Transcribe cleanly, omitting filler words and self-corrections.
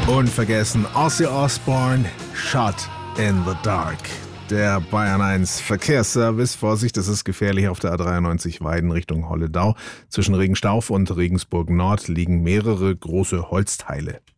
Unvergessen Ozzy Osbourne, Shot in the Dark. Der Bayern 1 Verkehrsservice. Vorsicht, es ist gefährlich auf der A93 Weiden Richtung Holledau. Zwischen Regenstauf und Regensburg Nord liegen mehrere große Holzteile.